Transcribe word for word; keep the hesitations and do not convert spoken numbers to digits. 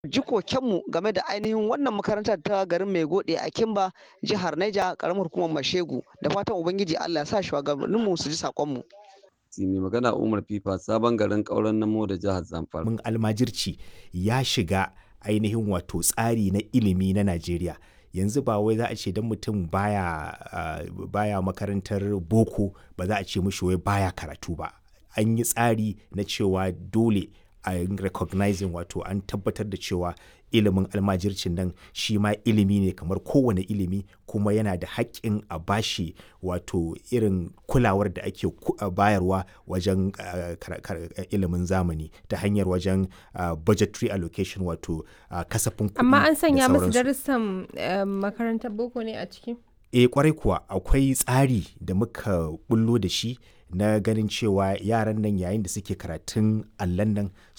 ji kokenmu game da ainihin wannan makarantar ta garin Maigode a Kimba, jihar Niger, ƙaramar hukumar Mashegu. Da fatan Ubangiji Allah ya sa shugabanninmu su ji saƙonmu. Mai magana Umar Fifa, sabon garin ƙauren namo da jihar Zamfara. Mun almajirci ya shiga ainihin wato tsari na ilimi na Najeriya. Yanzu ba wai za a ce don mutum baya, uh, baya makarantar boko ba za a ce mishi wai baya karatu ba. An yi tsari na cewa dole a recognizing wato an tabbatar da cewa ilimin almajircin nan shi ma ilimi ne kamar kowane ilimi, kuma yana da haƙƙin a bashi wato irin kulawar da ake bayarwa wajen uh, ilimin zamani ta hanyar wajen uh, budgetary allocation wato uh, kasafin kuɗi. Amma an sanya musu darussan uh, makarantar boko ne a ciki? Eh kwarai kuwa akwai tsari da muka bullo da shi na ganin cewa yaran nan yayin da suke karatun allon nan